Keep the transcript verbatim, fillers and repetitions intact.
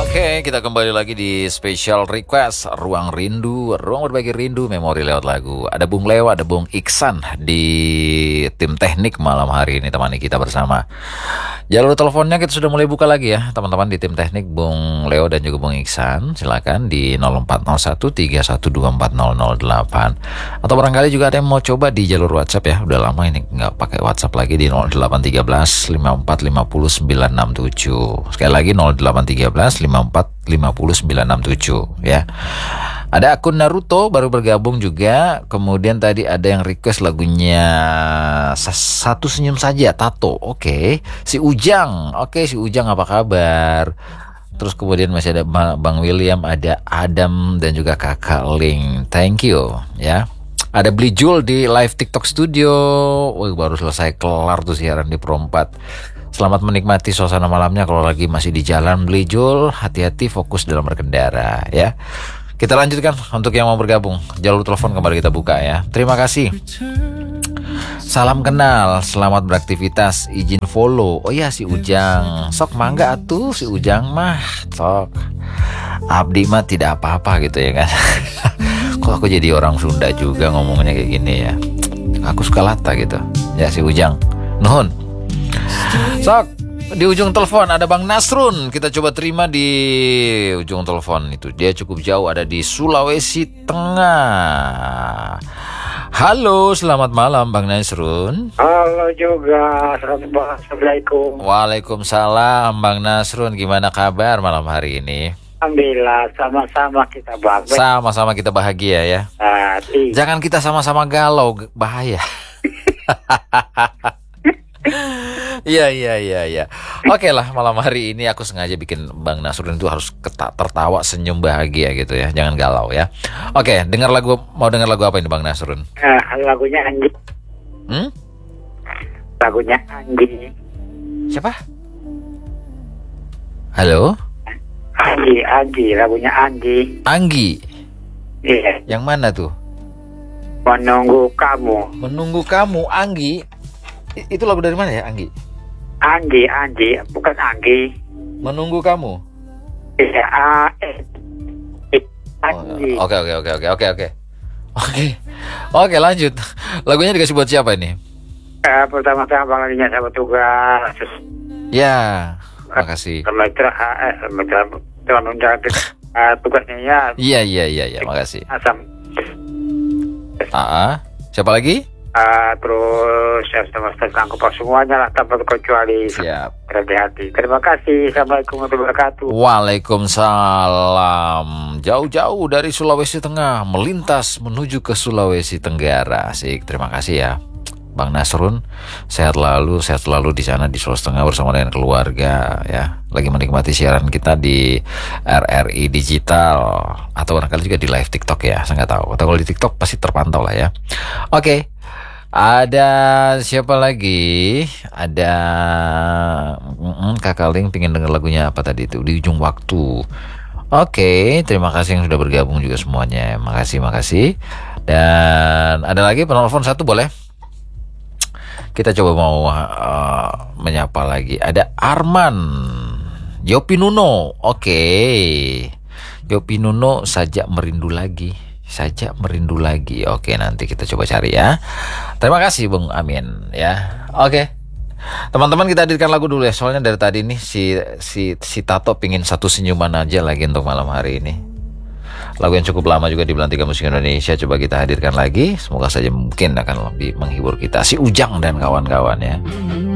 Oke, kita kembali lagi di special request Ruang Rindu, ruang berbagi rindu, memori lewat lagu. Ada Bung Leo, ada Bung Iksan di tim teknik malam hari ini temani kita bersama. Jalur teleponnya kita sudah mulai buka lagi ya, teman-teman di tim teknik Bung Leo dan juga Bung Iksan. Silakan di nol empat nol satu tiga satu dua empat nol nol delapan. Atau barangkali juga ada yang mau coba di jalur WhatsApp ya. Udah lama ini nggak pakai WhatsApp lagi di nol delapan satu tiga lima empat lima nol sembilan enam tujuh. Sekali lagi nol delapan satu tiga lima empat lima nol sembilan enam tujuh ya. Ada akun Naruto baru bergabung juga. Kemudian tadi ada yang request lagunya Satu Senyum Saja Tato. Oke, si Ujang. Oke, si Ujang apa kabar? Terus kemudian masih ada Bang William, ada Adam dan juga Kakak Ling. Thank you ya. Ada Beli Jul di live TikTok studio. Wih, baru selesai kelar tuh siaran di Pro empat. Selamat menikmati suasana malamnya kalau lagi masih di jalan Beli Jul. Hati-hati, fokus dalam berkendara ya. Kita lanjutkan untuk yang mau bergabung. Jalur telepon kembali kita buka ya. Terima kasih. Salam kenal, selamat beraktivitas, izin follow. Oh ya, si Ujang. Sok mangga atuh si Ujang mah. Sok. Abdi mah tidak apa-apa gitu ya kan. Kok aku jadi orang Sunda juga ngomongnya kayak gini ya. Aku suka lata gitu. Ya si Ujang. Nuhun. Sok. Di ujung telepon ada Bang Nasrun. Kita coba terima di ujung telepon itu. Dia cukup jauh, ada di Sulawesi Tengah. Halo, selamat malam Bang Nasrun. Halo juga, assalamualaikum. Waalaikumsalam Bang Nasrun. Gimana kabar malam hari ini? Alhamdulillah, sama-sama kita bahagia. Sama-sama kita bahagia ya. Nah, jangan kita sama-sama galau, bahaya. Iya iya iya iya. Oke lah, malam hari ini aku sengaja bikin Bang Nasrun itu harus keta- tertawa, senyum bahagia gitu ya. Jangan galau ya. Oke, dengar lagu, mau dengar lagu apa ini Bang Nasrun? Uh, lagunya Andi. Hmm? Lagunya Andi. Siapa? Halo? Andi, Andi, lagunya Andi. Anggi. Iya. Yang mana tuh? Menunggu kamu. Menunggu kamu, Anggi. I- itu lagu dari mana ya, Anggi? Andi, Andi, bukan Anggi. Menunggu kamu. Iya, A E. Andi. Oke oke oke oke oke oke. Oke. Oke, lanjut. Lagunya dikasih buat siapa ini? Uh, pertama-tama Bang Alinya sahabat tugas. Ya, makasih. Selamat eh selamat telah menunjukkan uh, tugasnya ya. Iya iya iya iya, makasih. Asam. Ah, siapa lagi? Uh, terus saya sama staf angkupan semuanya lah tanpa terkecuali. Siap. Hati-hati. Terima kasih. Assalamualaikum warahmatullahi wabarakatuh. Waalaikumsalam. Jauh-jauh dari Sulawesi Tengah melintas menuju ke Sulawesi Tenggara. Asik. Terima kasih ya, Bang Nasrun. Sehat selalu, sehat selalu di sana di Sulawesi Tengah bersama dengan keluarga ya. Lagi menikmati siaran kita di R R I Digital atau barangkali juga di live TikTok ya. Saya nggak tahu. Atau kalau di TikTok pasti terpantau lah ya. Oke. Ada siapa lagi? Ada mm, Kakak Ling pingin denger lagunya apa tadi itu? Di ujung waktu. Oke, terima kasih yang sudah bergabung juga semuanya. Makasih, makasih. Dan ada lagi penelpon satu boleh? Kita coba mau uh, menyapa lagi. Ada Arman Yopi Nuno. Oke. Yopi Nuno saja merindu lagi. Saja merindu lagi. Oke, nanti kita coba cari ya. Terima kasih Bung Amin ya. Oke. Teman-teman, kita hadirkan lagu dulu ya. Soalnya dari tadi nih si si si Tato pingin satu senyuman aja lagi untuk malam hari ini. Lagu yang cukup lama juga di Belantika Musik Indonesia. Coba kita hadirkan lagi. Semoga saja mungkin akan lebih menghibur kita. Si Ujang dan kawan-kawan ya.